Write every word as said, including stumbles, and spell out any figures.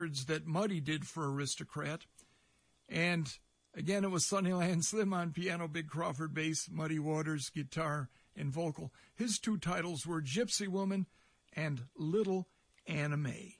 records that Muddy did for Aristocrat. And again, it was Sunnyland Slim on piano, Big Crawford bass, Muddy Waters guitar and vocal. His two titles were Gypsy Woman and Little Anna Mae.